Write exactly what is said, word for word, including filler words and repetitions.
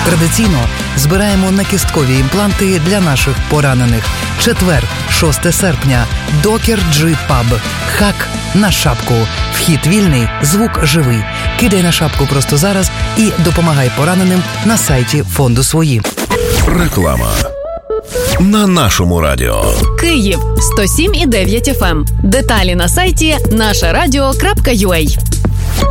Традиційно збираємо на кісткові імпланти для наших поранених. Четвер, шостого серпня. Докер Джи Паб. Хак на шапку. Вхід вільний, звук живий. Кидай на шапку просто зараз і допомагай пораненим на сайті фонду «Свої». Реклама. На нашому радіо. Київ сто сім і дев'ять еф ем. Деталі на сайті наша радіо крапка ю а.